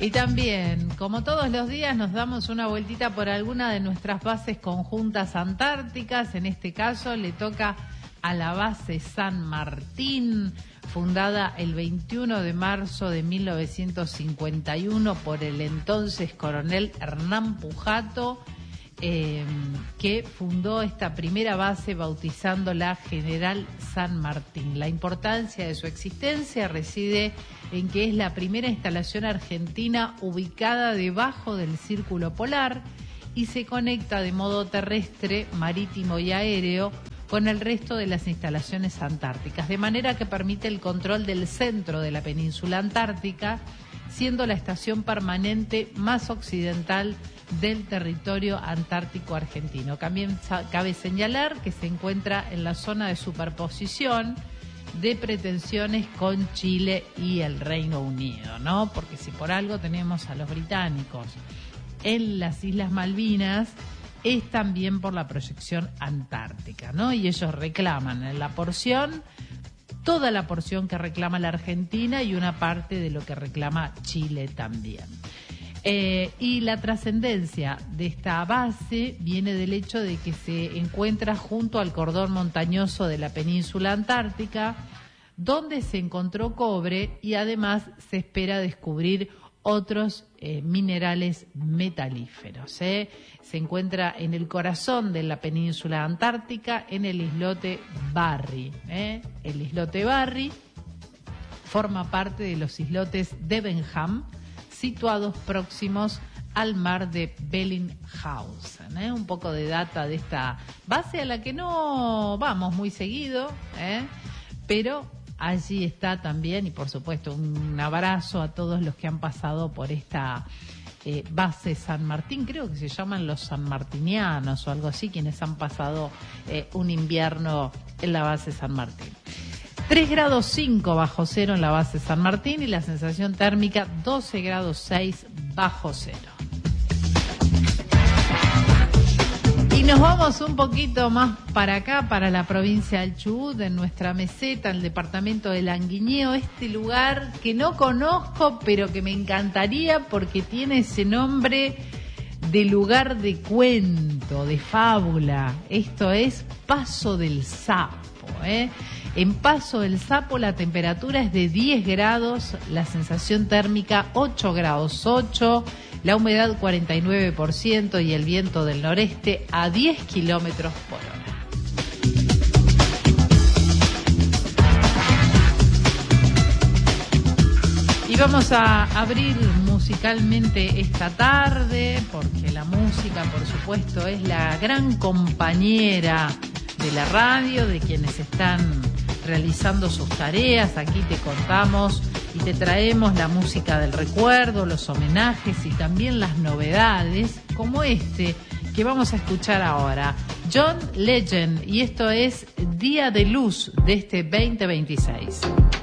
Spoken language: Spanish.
Y también, como todos los días, nos damos una vueltita por alguna de nuestras bases conjuntas antárticas. En este caso le toca a la base San Martín, fundada el 21 de marzo de 1951 por el entonces coronel Hernán Pujato, que fundó esta primera base bautizándola General San Martín. La importancia de su existencia reside en que es la primera instalación argentina ubicada debajo del círculo polar y se conecta de modo terrestre, marítimo y aéreo con el resto de las instalaciones antárticas, de manera que permite el control del centro de la península antártica, siendo la estación permanente más occidental del territorio antártico argentino. También cabe señalar que se encuentra en la zona de superposición de pretensiones con Chile y el Reino Unido, ¿no? Porque si por algo tenemos a los británicos en las Islas Malvinas, es también por la proyección antártica, ¿no? Y ellos reclaman en la porción, toda la porción que reclama la Argentina y una parte de lo que reclama Chile también. Y la trascendencia de esta base viene del hecho de que se encuentra junto al cordón montañoso de la península antártica, donde se encontró cobre y además se espera descubrir otros minerales metalíferos. Se encuentra en el corazón de la península antártica, en el islote Barry. El islote Barry forma parte de los islotes Debenham, situados próximos al mar de Bellinghausen. Un poco de data de esta base a la que no vamos muy seguido, pero allí está también, y por supuesto un abrazo a todos los que han pasado por esta base San Martín, creo que se llaman los sanmartinianos o algo así, quienes han pasado un invierno en la base San Martín. 3 grados 5 bajo cero en la base San Martín y la sensación térmica 12 grados 6 bajo cero. Y nos vamos un poquito más para acá, para la provincia del Chubut, en nuestra meseta, en el departamento de Languiñeo, este lugar que no conozco, pero que me encantaría porque tiene ese nombre de lugar de cuento, de fábula. Esto es Paso del Sapo, En Paso del Sapo la temperatura es de 10 grados, la sensación térmica 8 grados 8, la humedad 49% y el viento del noreste a 10 kilómetros por hora. Y vamos a abrir musicalmente esta tarde, porque la música, por supuesto, es la gran compañera de la radio, de quienes están realizando sus tareas. Aquí te contamos y te traemos la música del recuerdo, los homenajes y también las novedades, como este que vamos a escuchar ahora, John Legend, y esto es Día de Luz de este 2026.